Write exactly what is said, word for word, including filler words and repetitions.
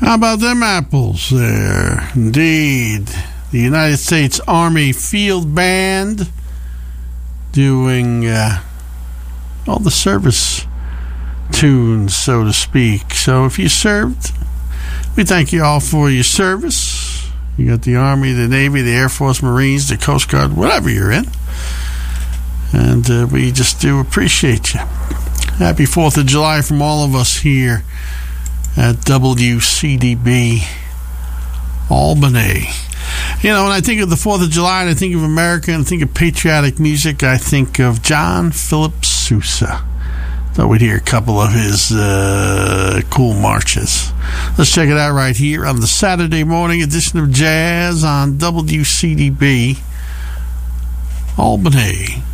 How about them apples there? Indeed. The United States Army Field Band doing uh, all the service tunes, so to speak. So if you served, we thank you all for your service. You got the Army, the Navy, the Air Force, Marines, the Coast Guard, whatever you're in. And uh, we just do appreciate you. Happy fourth of July from all of us here at W C D B Albany. You know, when I think of the fourth of July and I think of America and I think of patriotic music, I think of John Philip Sousa. Thought we'd hear a couple of his uh, cool marches. Let's check it out right here on the Saturday morning edition of Jazz on W C D B Albany.